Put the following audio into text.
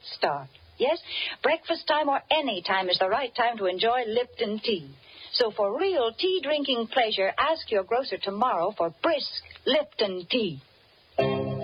start. Yes, breakfast time or any time is the right time to enjoy Lipton tea. So for real tea-drinking pleasure, ask your grocer tomorrow for brisk Lipton tea.